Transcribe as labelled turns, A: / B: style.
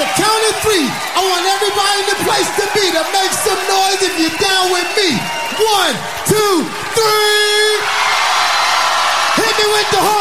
A: the count of three, I want everybody in the place to be to make some noise if you're down with me. 1, 2,